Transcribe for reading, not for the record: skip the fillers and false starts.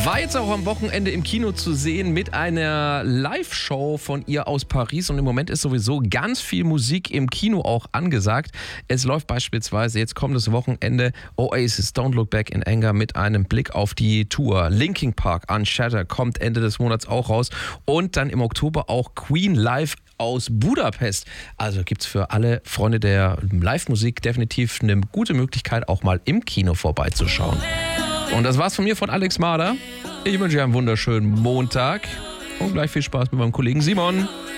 War jetzt auch am Wochenende im Kino zu sehen mit einer Live-Show von ihr aus Paris. Und im Moment ist sowieso ganz viel Musik im Kino auch angesagt. Es läuft beispielsweise jetzt kommendes Wochenende Oasis Don't Look Back in Anger mit einem Blick auf die Tour. Linkin Park Unshattered kommt Ende des Monats auch raus. Und dann im Oktober auch Queen live aus Budapest. Also gibt's für alle Freunde der Live-Musik definitiv eine gute Möglichkeit, auch mal im Kino vorbeizuschauen. Und das war's von mir, von Alex Mader. Ich wünsche dir einen wunderschönen Montag und gleich viel Spaß mit meinem Kollegen Simon.